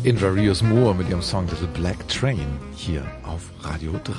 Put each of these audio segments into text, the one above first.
Injurious Moore mit ihrem Song Little Black Train hier auf Radio 3.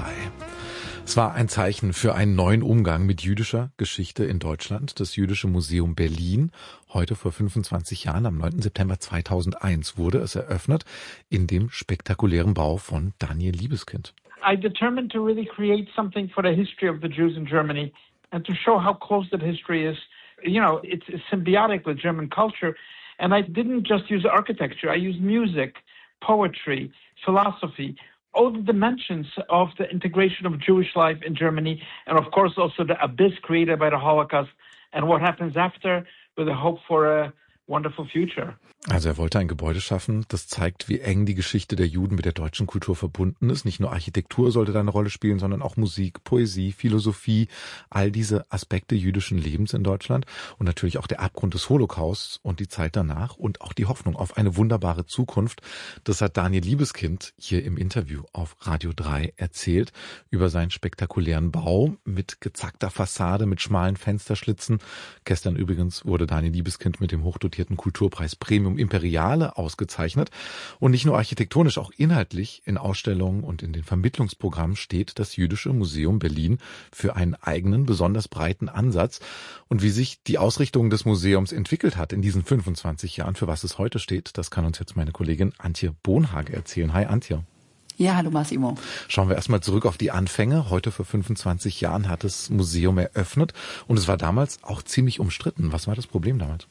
Es war ein Zeichen für einen neuen Umgang mit jüdischer Geschichte in Deutschland. Das Jüdische Museum Berlin, heute vor 25 Jahren, am 9. September 2001, wurde es eröffnet in dem spektakulären Bau von Daniel Libeskind. I determined to really create something for the history of the Jews in Germany and to show how close that history is. You know, it's symbiotic with German culture. And I didn't just use architecture. I used music, poetry, philosophy, all the dimensions of the integration of Jewish life in Germany, and of course also the abyss created by the Holocaust and what happens after, with a hope for a wonderful future. Also er wollte ein Gebäude schaffen, das zeigt, wie eng die Geschichte der Juden mit der deutschen Kultur verbunden ist. Nicht nur Architektur sollte da eine Rolle spielen, sondern auch Musik, Poesie, Philosophie, all diese Aspekte jüdischen Lebens in Deutschland und natürlich auch der Abgrund des Holocausts und die Zeit danach und auch die Hoffnung auf eine wunderbare Zukunft. Das hat Daniel Libeskind hier im Interview auf Radio 3 erzählt über seinen spektakulären Bau mit gezackter Fassade, mit schmalen Fensterschlitzen. Gestern übrigens wurde Daniel Libeskind mit dem hochdotierten Kulturpreis Premium Imperiale ausgezeichnet. Und nicht nur architektonisch, auch inhaltlich in Ausstellungen und in den Vermittlungsprogrammen steht das Jüdische Museum Berlin für einen eigenen, besonders breiten Ansatz. Und wie sich die Ausrichtung des Museums entwickelt hat in diesen 25 Jahren, für was es heute steht, das kann uns jetzt meine Kollegin Antje Bohnhage erzählen. Hi Antje. Ja, hallo Massimo. Schauen wir erstmal zurück auf die Anfänge. Heute vor 25 Jahren hat das Museum eröffnet und es war damals auch ziemlich umstritten. Was war das Problem damals?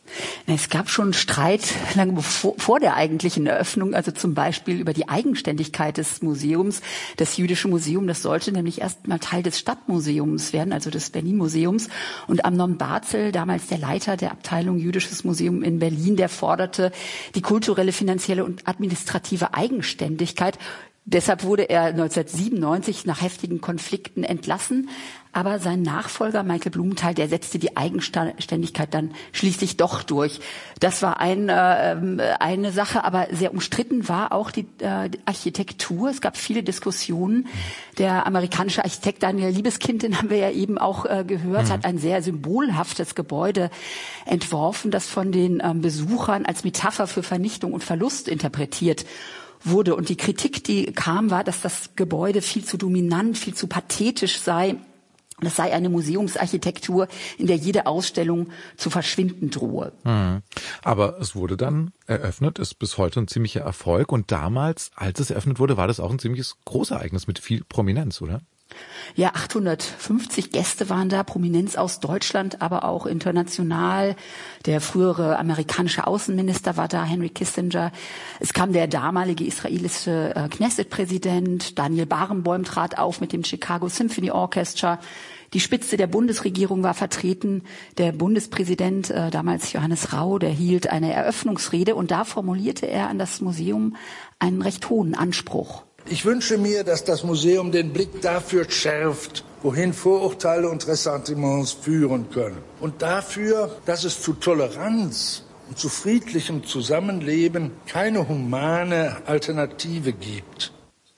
Es gab schon Streit lange vor der eigentlichen Eröffnung, also zum Beispiel über die Eigenständigkeit des Museums. Das Jüdische Museum, das sollte nämlich erst mal Teil des Stadtmuseums werden, also des Berlin-Museums. Und Amnon Barzel, damals der Leiter der Abteilung Jüdisches Museum in Berlin, der forderte die kulturelle, finanzielle und administrative Eigenständigkeit. Deshalb wurde er 1997 nach heftigen Konflikten entlassen. Aber sein Nachfolger Michael Blumenthal, der setzte die Eigenständigkeit dann schließlich doch durch. Das war eine Sache, aber sehr umstritten war auch die Architektur. Es gab viele Diskussionen. Der amerikanische Architekt Daniel Libeskind, den haben wir ja eben auch gehört, hat ein sehr symbolhaftes Gebäude entworfen, das von den Besuchern als Metapher für Vernichtung und Verlust interpretiert wurde. Und die Kritik, die kam, war, dass das Gebäude viel zu dominant, viel zu pathetisch sei. Das sei eine Museumsarchitektur, in der jede Ausstellung zu verschwinden drohe. Aber es wurde dann eröffnet, ist bis heute ein ziemlicher Erfolg. Und damals, als es eröffnet wurde, war das auch ein ziemliches Großereignis mit viel Prominenz, oder? Ja, 850 Gäste waren da, Prominenz aus Deutschland, aber auch international. Der frühere amerikanische Außenminister war da, Henry Kissinger. Es kam der damalige israelische Knesset-Präsident, Daniel Barenboim trat auf mit dem Chicago Symphony Orchestra. Die Spitze der Bundesregierung war vertreten. Der Bundespräsident, damals Johannes Rau, der hielt eine Eröffnungsrede und da formulierte er an das Museum einen recht hohen Anspruch. Ich wünsche mir, dass das Museum den Blick dafür schärft, wohin Vorurteile und Ressentiments führen können. Und dafür, dass es zu Toleranz und zu friedlichem Zusammenleben keine humane Alternative gibt.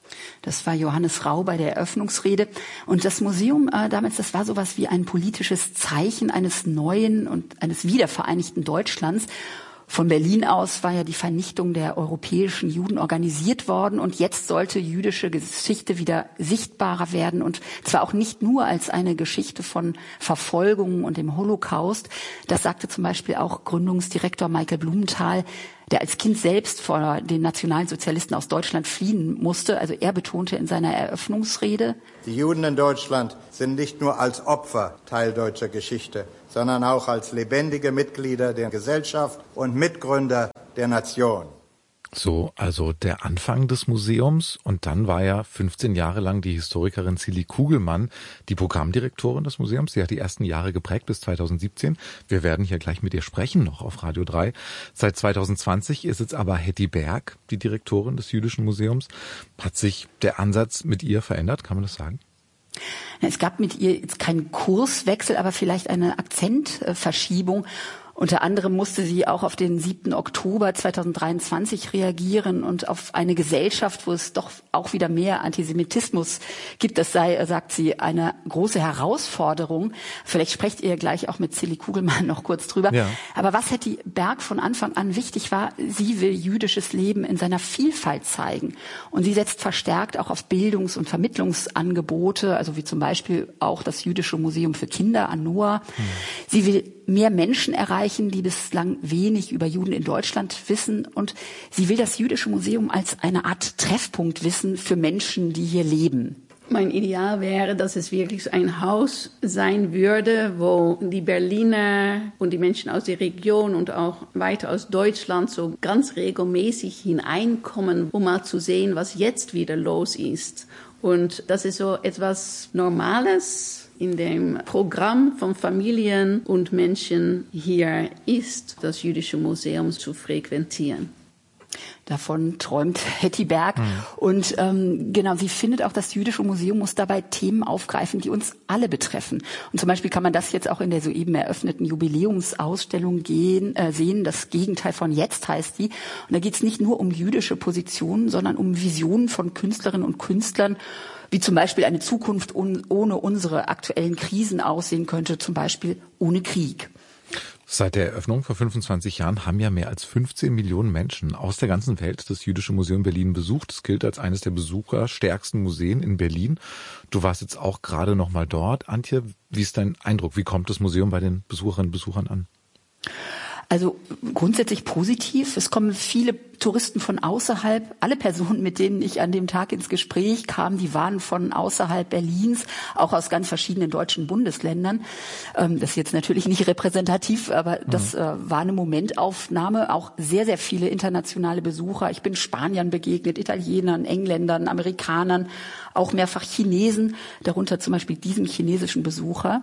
Das war Johannes Rau bei der Eröffnungsrede. Und das Museum damals, das war sowas wie ein politisches Zeichen eines neuen und eines wiedervereinigten Deutschlands. Von Berlin aus war ja die Vernichtung der europäischen Juden organisiert worden und jetzt sollte jüdische Geschichte wieder sichtbarer werden und zwar auch nicht nur als eine Geschichte von Verfolgung und dem Holocaust. Das sagte zum Beispiel auch Gründungsdirektor Michael Blumenthal, der als Kind selbst vor den Nationalsozialisten aus Deutschland fliehen musste. Also er betonte in seiner Eröffnungsrede: Die Juden in Deutschland sind nicht nur als Opfer Teil deutscher Geschichte, sondern auch als lebendige Mitglieder der Gesellschaft und Mitgründer der Nation. So, also der Anfang des Museums und dann war ja 15 Jahre lang die Historikerin Silly Kugelmann die Programmdirektorin des Museums. Sie hat die ersten Jahre geprägt bis 2017. Wir werden hier gleich mit ihr sprechen, noch auf Radio 3. Seit 2020 ist jetzt aber Hetty Berg die Direktorin des Jüdischen Museums. Hat sich der Ansatz mit ihr verändert, kann man das sagen? Es gab mit ihr jetzt keinen Kurswechsel, aber vielleicht eine Akzentverschiebung. Unter anderem musste sie auch auf den 7. Oktober 2023 reagieren und auf eine Gesellschaft, wo es doch auch wieder mehr Antisemitismus gibt. Das sei, sagt sie, eine große Herausforderung. Vielleicht sprecht ihr gleich auch mit Silly Kugelmann noch kurz drüber. Ja. Aber was Hetty Berg von Anfang an wichtig war, sie will jüdisches Leben in seiner Vielfalt zeigen. Und sie setzt verstärkt auch auf Bildungs- und Vermittlungsangebote, also wie zum Beispiel auch das Jüdische Museum für Kinder an Noah. Sie will mehr Menschen erreichen, die bislang wenig über Juden in Deutschland wissen. Und sie will das Jüdische Museum als eine Art Treffpunkt wissen für Menschen, die hier leben. Mein Ideal wäre, dass es wirklich ein Haus sein würde, wo die Berliner und die Menschen aus der Region und auch weiter aus Deutschland so ganz regelmäßig hineinkommen, um mal zu sehen, was jetzt wieder los ist. Und das ist so etwas Normales in dem Programm von Familien und Menschen hier ist, das Jüdische Museum zu frequentieren. Davon träumt Hetty Berg. Und genau, sie findet auch, das Jüdische Museum muss dabei Themen aufgreifen, die uns alle betreffen. Und zum Beispiel kann man das jetzt auch in der soeben eröffneten Jubiläumsausstellung sehen. Das Gegenteil von jetzt heißt die. Und da geht es nicht nur um jüdische Positionen, sondern um Visionen von Künstlerinnen und Künstlern, wie zum Beispiel eine Zukunft ohne unsere aktuellen Krisen aussehen könnte, zum Beispiel ohne Krieg. Seit der Eröffnung vor 25 Jahren haben ja mehr als 15 Millionen Menschen aus der ganzen Welt das Jüdische Museum Berlin besucht. Es gilt als eines der besucherstärksten Museen in Berlin. Du warst jetzt auch gerade noch mal dort. Antje, wie ist dein Eindruck? Wie kommt das Museum bei den Besucherinnen und Besuchern an? Also grundsätzlich positiv. Es kommen viele Touristen von außerhalb. Alle Personen, mit denen ich an dem Tag ins Gespräch kam, die waren von außerhalb Berlins, auch aus ganz verschiedenen deutschen Bundesländern. Das ist jetzt natürlich nicht repräsentativ, aber das war eine Momentaufnahme. Auch sehr, sehr viele internationale Besucher. Ich bin Spaniern begegnet, Italienern, Engländern, Amerikanern, auch mehrfach Chinesen, darunter zum Beispiel diesem chinesischen Besucher.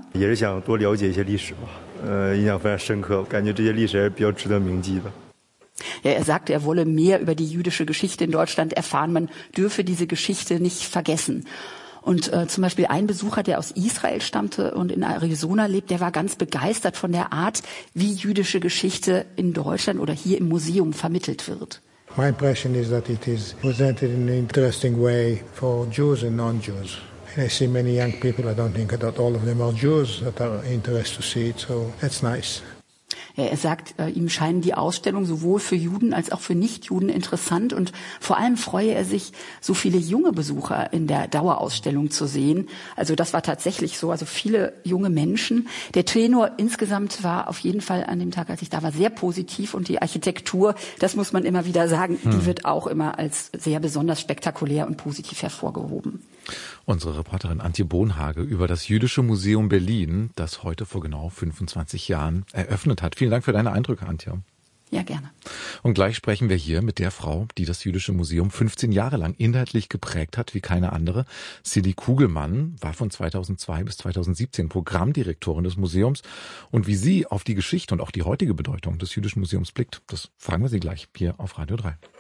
Ja, er sagte, er wolle mehr über die jüdische Geschichte in Deutschland erfahren. Man dürfe diese Geschichte nicht vergessen. Und zum Beispiel ein Besucher, der aus Israel stammte und in Arizona lebt, der war ganz begeistert von der Art, wie jüdische Geschichte in Deutschland oder hier im Museum vermittelt wird. My impression is that it is presented in an interesting way for Jews and non-Jews. And I see many young people, I don't think that all of them are Jews, that are interested to see it, so that's nice. Ja, er sagt, ihm scheinen die Ausstellungen sowohl für Juden als auch für Nichtjuden interessant und vor allem freue er sich, so viele junge Besucher in der Dauerausstellung zu sehen. Also das war tatsächlich so, also viele junge Menschen. Der Tenor insgesamt war auf jeden Fall an dem Tag, als ich da war, sehr positiv und die Architektur, das muss man immer wieder sagen, die wird auch immer als sehr besonders spektakulär und positiv hervorgehoben. Unsere Reporterin Antje Bohnhage über das Jüdische Museum Berlin, das heute vor genau 25 Jahren eröffnet hat. Vielen Dank für deine Eindrücke, Antje. Ja, gerne. Und gleich sprechen wir hier mit der Frau, die das Jüdische Museum 15 Jahre lang inhaltlich geprägt hat, wie keine andere. Silly Kugelmann war von 2002 bis 2017 Programmdirektorin des Museums. Und wie sie auf die Geschichte und auch die heutige Bedeutung des Jüdischen Museums blickt, das fragen wir sie gleich hier auf Radio 3.